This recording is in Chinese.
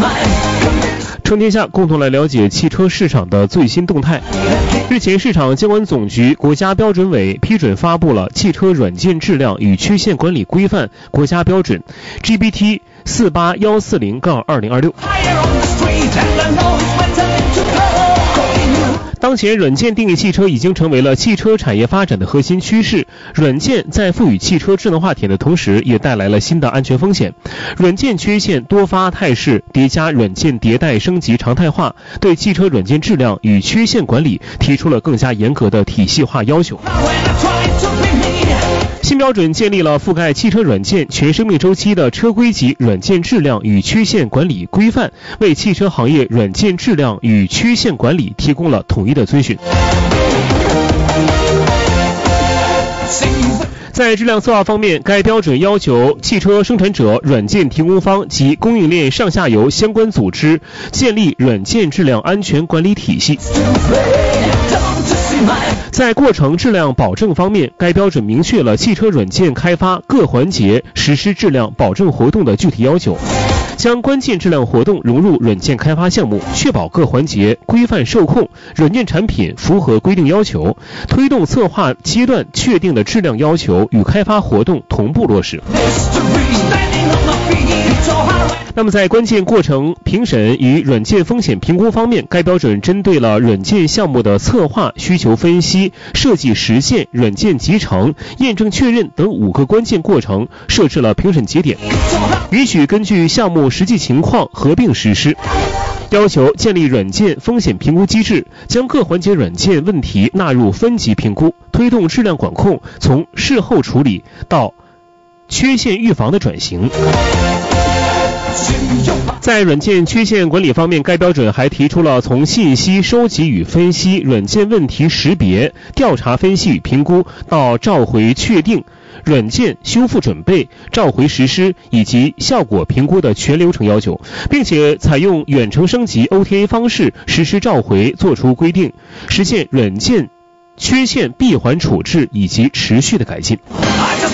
称天下，共同来了解汽车市场的最新动态。日前，市场监管总局、国家标准委批准发布了《汽车软件质量与缺陷管理规范》国家标准 GB/T 48140-2026。当前，软件定义汽车已经成为了汽车产业发展的核心趋势。软件在赋予汽车智能化体验的同时，也带来了新的安全风险。软件缺陷多发态势叠加，软件迭代升级常态化，对汽车软件质量与缺陷管理提出了更加严格的体系化要求。新标准建立了覆盖汽车软件全生命周期的车规级软件质量与缺陷管理规范，为汽车行业软件质量与缺陷管理提供了统一的遵循。在质量策划方面，该标准要求汽车生产者、软件提供方及供应链上下游相关组织建立软件质量安全管理体系。在过程质量保证方面，该标准明确了汽车软件开发各环节实施质量保证活动的具体要求，将关键质量活动融入软件开发项目，确保各环节规范受控，软件产品符合规定要求，推动策划阶段确定的质量要求与开发活动同步落实。那么在关键过程评审与软件风险评估方面，该标准针对了软件项目的策划、需求分析、设计实现、软件集成、验证确认等5个关键过程设置了评审节点，允许根据项目实际情况合并实施。要求建立软件风险评估机制，将各环节软件问题纳入分级评估，推动质量管控从事后处理到缺陷预防的转型。在软件缺陷管理方面，该标准还提出了从信息收集与分析、软件问题识别、调查分析与评估到召回确定、软件修复准备、召回实施以及效果评估的全流程要求，并且采用远程升级 OTA 方式实施召回作出规定，实现软件缺陷闭环处置以及持续的改进。